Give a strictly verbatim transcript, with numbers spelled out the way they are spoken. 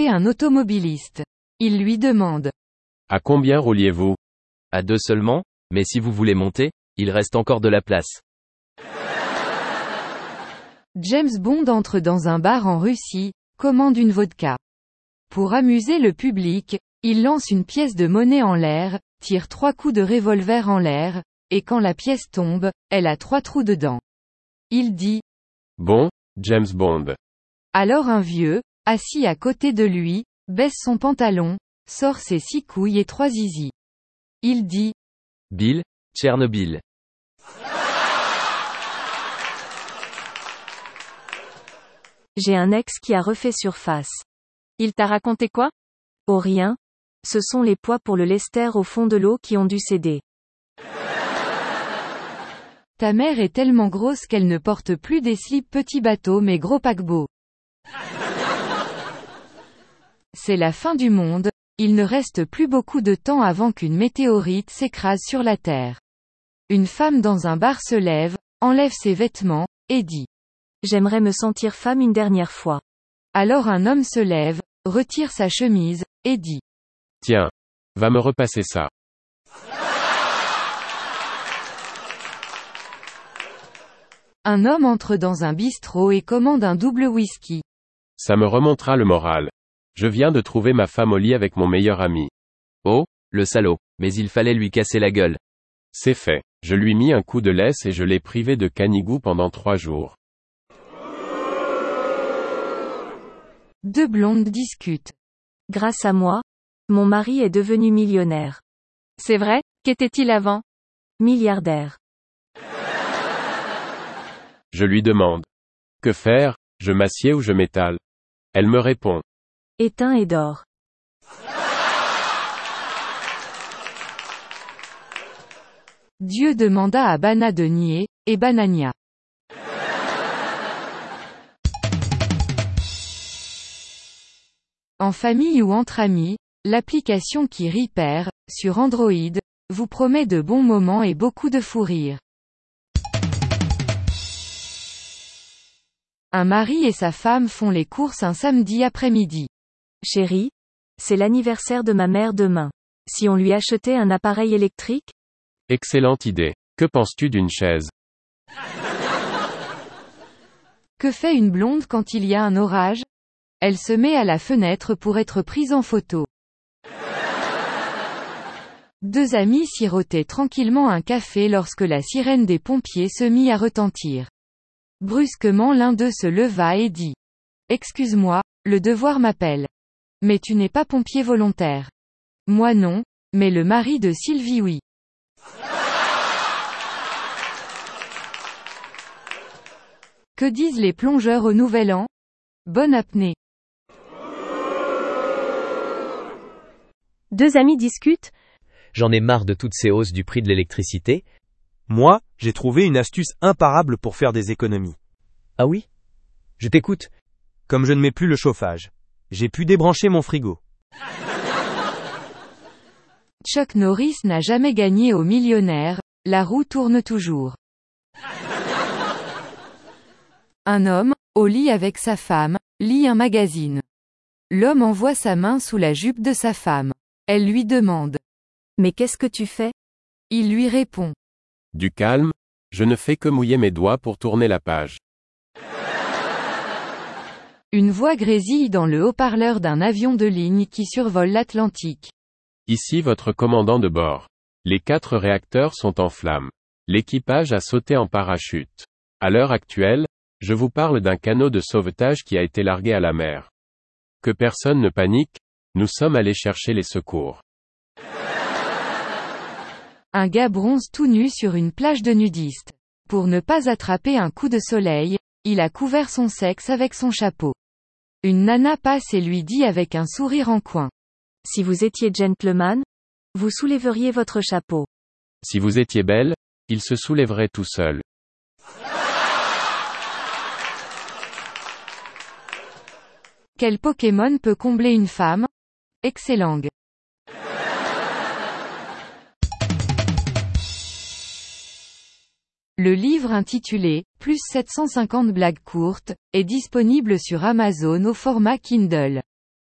arrêter un automobiliste. Il lui demande. À combien rouliez-vous? À deux seulement, mais si vous voulez monter, il reste encore de la place. James Bond entre dans un bar en Russie, commande une vodka. Pour amuser le public, il lance une pièce de monnaie en l'air, tire trois coups de revolver en l'air, et quand la pièce tombe, elle a trois trous dedans. Il dit. Bon, James Bond. Alors un vieux, assis à côté de lui, baisse son pantalon, sort ses six couilles et trois zizi. Il dit. Bill, Tchernobyl. J'ai un ex qui a refait surface. Il t'a raconté quoi? Oh rien. Ce sont les poids pour le lester au fond de l'eau qui ont dû céder. Ta mère est tellement grosse qu'elle ne porte plus des slips petits bateaux mais gros paquebots. C'est la fin du monde, il ne reste plus beaucoup de temps avant qu'une météorite s'écrase sur la Terre. Une femme dans un bar se lève, enlève ses vêtements, et dit. J'aimerais me sentir femme une dernière fois. Alors un homme se lève, retire sa chemise, et dit. Tiens. Va me repasser ça. Un homme entre dans un bistrot et commande un double whisky. Ça me remontera le moral. Je viens de trouver ma femme au lit avec mon meilleur ami. Oh, le salaud, mais il fallait lui casser la gueule. C'est fait. Je lui mis un coup de laisse et je l'ai privé de canigou pendant trois jours. Deux blondes discutent. Grâce à moi, mon mari est devenu millionnaire. C'est vrai, qu'était-il avant? Milliardaire. Je lui demande. Que faire, je m'assieds ou je m'étale? Elle me répond. Éteins et dors. Dieu demanda à Bana de nier, et Banania. En famille ou entre amis, l'application qui rit perd, sur Android, vous promet de bons moments et beaucoup de fou rire. Un mari et sa femme font les courses un samedi après-midi. Chérie, c'est l'anniversaire de ma mère demain. Si on lui achetait un appareil électrique? Excellente idée. Que penses-tu d'une chaise? Que fait une blonde quand il y a un orage? Elle se met à la fenêtre pour être prise en photo. Deux amis sirotaient tranquillement un café lorsque la sirène des pompiers se mit à retentir. Brusquement l'un d'eux se leva et dit. Excuse-moi, le devoir m'appelle. Mais tu n'es pas pompier volontaire. Moi non, mais le mari de Sylvie oui. Que disent les plongeurs au Nouvel An? Bonne apnée. Deux amis discutent. J'en ai marre de toutes ces hausses du prix de l'électricité. Moi, j'ai trouvé une astuce imparable pour faire des économies. Ah oui? Je t'écoute. Comme je ne mets plus le chauffage, j'ai pu débrancher mon frigo. Chuck Norris n'a jamais gagné au millionnaire, la roue tourne toujours. Un homme, au lit avec sa femme, lit un magazine. L'homme envoie sa main sous la jupe de sa femme. Elle lui demande. Mais qu'est-ce que tu fais? Il lui répond. Du calme, je ne fais que mouiller mes doigts pour tourner la page. Une voix grésille dans le haut-parleur d'un avion de ligne qui survole l'Atlantique. Ici votre commandant de bord. Les quatre réacteurs sont en flammes. L'équipage a sauté en parachute. À l'heure actuelle, je vous parle d'un canot de sauvetage qui a été largué à la mer. Que personne ne panique, nous sommes allés chercher les secours. Un gars bronze tout nu sur une plage de nudistes. Pour ne pas attraper un coup de soleil, il a couvert son sexe avec son chapeau. Une nana passe et lui dit avec un sourire en coin. Si vous étiez gentleman, vous soulèveriez votre chapeau. Si vous étiez belle, il se soulèverait tout seul. Quel Pokémon peut combler une femme? Excellent. Le livre intitulé « Plus sept cent cinquante blagues courtes » est disponible sur Amazon au format Kindle.